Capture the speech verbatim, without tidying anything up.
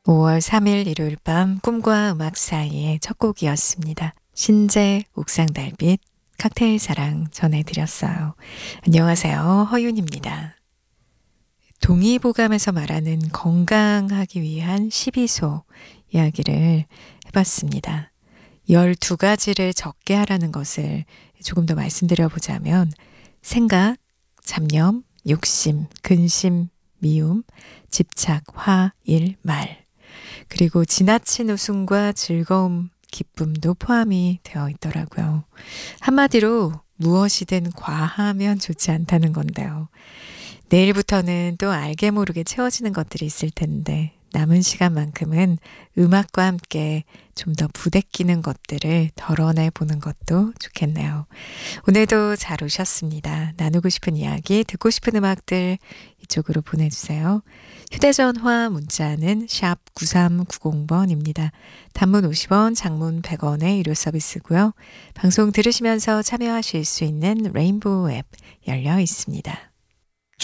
오월 삼일 일요일 밤 꿈과 음악 사이의 첫 곡이었습니다. 신재 옥상 달빛 칵테일 사랑 전해드렸어요. 안녕하세요. 허윤입니다. 동의보감에서 말하는 건강하기 위한 십이소 이야기를 해봤습니다. 열두 가지를 적게 하라는 것을 조금 더 말씀드려 보자면 생각, 잡념, 욕심, 근심, 미움, 집착, 화, 일, 말 그리고 지나친 웃음과 즐거움, 기쁨도 포함이 되어 있더라고요. 한마디로 무엇이든 과하면 좋지 않다는 건데요. 내일부터는 또 알게 모르게 채워지는 것들이 있을 텐데 남은 시간만큼은 음악과 함께 좀 더 부대끼는 것들을 덜어내 보는 것도 좋겠네요. 오늘도 잘 오셨습니다. 나누고 싶은 이야기, 듣고 싶은 음악들 이쪽으로 보내주세요. 휴대전화 문자는 샵 구삼구공 번입니다. 단문 오십 원, 장문 백 원의 유료 서비스고요. 방송 들으시면서 참여하실 수 있는 레인보우 앱 열려 있습니다.